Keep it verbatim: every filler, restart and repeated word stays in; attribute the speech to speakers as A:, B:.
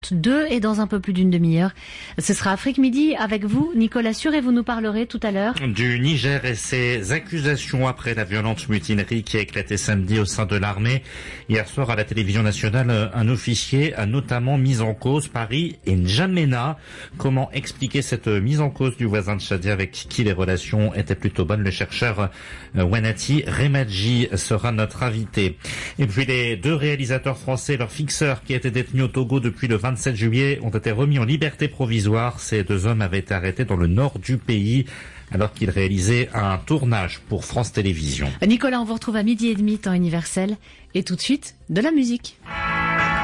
A: deux et dans un peu plus d'une demi-heure, ce sera Afrique Midi avec vous, Nicolas Sûr, et vous nous parlerez tout à l'heure
B: du Niger et ses accusations après la violente mutinerie qui a éclaté samedi au sein de l'armée. Hier soir à la télévision nationale, un officier a notamment mis en cause Paris et N'Djamena. Comment expliquer cette mise en cause du voisin tchadien avec qui les relations étaient plutôt bonnes? Le chercheur Wanati Remadji sera notre invité. Et puis les deux réalisateurs français, leurs fixeurs qui étaient détenus au Togo depuis le vingt-sept juillet, ont été remis en liberté provisoire. Ces deux hommes avaient été arrêtés dans le nord du pays alors qu'ils réalisaient un tournage pour France Télévisions.
A: Nicolas, on vous retrouve à midi et demi, temps universel. Et tout de suite, de la musique.